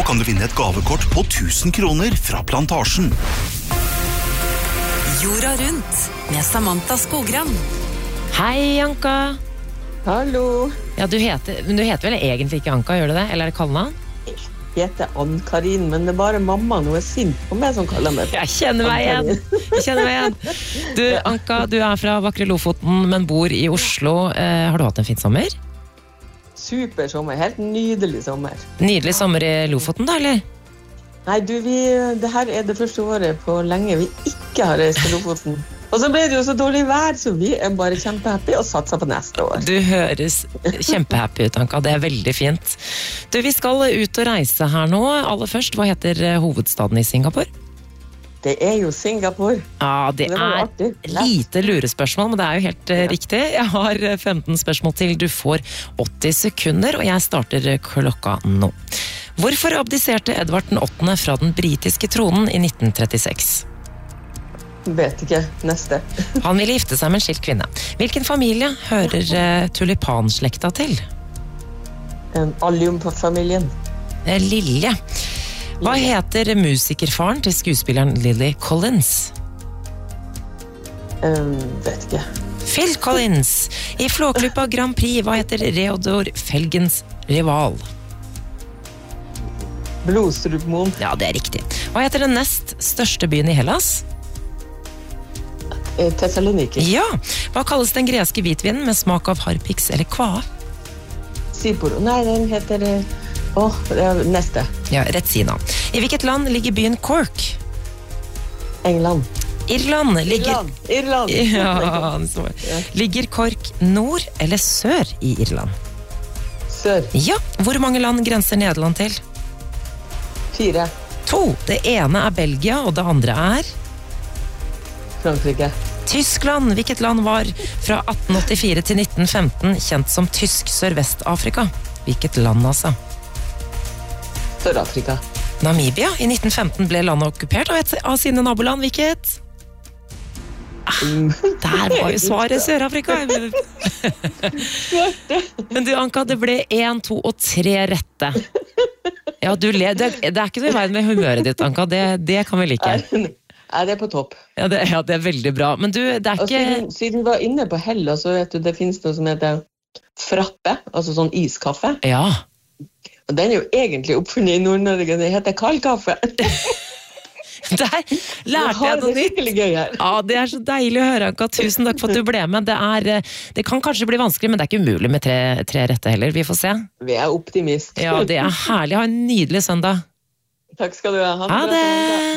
kan du vinne et gavekort på 1000 kroner fra Plantasjen. Jorda rundt med Samantha Skogran. Hei, Anka. Hallo. Ja, du heter vel egentlig ikke Anka, gjør du det? Eller er det kallenavn? Jeg heter Ann-Karin, men det er bare mamma nå er sint på meg som kaller meg. Jeg kjenner meg igjen. Du, Anka, du er fra vakre Lofoten, men bor i Oslo. Har du hatt en fin sommer? Super sommer, helt nydelig sommer. Nydelig sommer i Lofoten da, eller? Nei, du, det her er det første året på lenge vi ikke har reist til Lofoten. Og så ble det jo så dårlig vær, så vi er bare kjempehappy og satser på neste år. Du høres kjempehappy ut, Anka. Det er veldig fint. Du, vi skal ut og reise her nå. Aller først, hva heter hovedstaden i Singapore? Det er jo Singapore. Ja, det er lite lurespørsmål, men det er jo helt riktig. Jeg har 15 spørsmål til. Du får 80 sekunder, og jeg starter klokka nå. Hvorfor abdiserte Edvard den 8. fra den britiske tronen i 1936? Vet ikke. Neste. Han ville gifte seg med en skilt kvinne. Hvilken familie hører tulipanslekta til? Allium-familien. Lilje. Hva heter musikerfaren til skuespilleren Lily Collins? Vet ikke. Phil Collins. I Flåklypa Grand Prix, hva heter Reodor Felgens rival? Blodstrupmoen. Ja, det er riktig. Hva heter den nest største byen i Hellas? Thessaloniki. Ja. Hva kalles den greske hvitvinen med smak av harpiks eller kva? Siporo. Nei, den heter... det er neste. Ja, Retsina. I hvilket land ligger byen Cork? England. Irland. Irland. Ja, ligger Cork nord eller sør i Irland? Sør. Ja. Hvor mange land grenser Nederland til? 4. 2. Det ene er Belgia, og det andre er? Frankrike. Tyskland. Hvilket land var fra 1884 til 1915 kjent som Tysk Sørvest-Afrika? Hvilket land, altså? Sør-Afrika. Namibia. I 1915 ble landet okkupert av et av sine naboland. Hvilket? Der var jo svaret Sør-Afrika. Men du, Anka, det ble 1, 2 og 3 rette. Ja, du ler. Det er ikke noe i veien med humøret ditt, Anka. Det kan vi like. Ja, det er på topp. Ja, det er veldig bra. Men du, det er ikke... Siden vi var inne på Hella, så vet du, det finnes noe som heter frappe, altså sånn iskaffe. Ja. Og den er jo egentlig oppfunnet i Nord-Norge, det heter kaldkaffe. Der lærte jeg noe nytt. Skikkelig gøy her. Ja, det er så deilig å høre, Anka. Tusen takk for at du ble med. Det kan kanskje bli vanskelig, men det er ikke umulig med tre rette heller. Vi får se. Vi er optimist. Ja, det er herlig. Ha en nydelig søndag. Takk skal du ha. Ha det!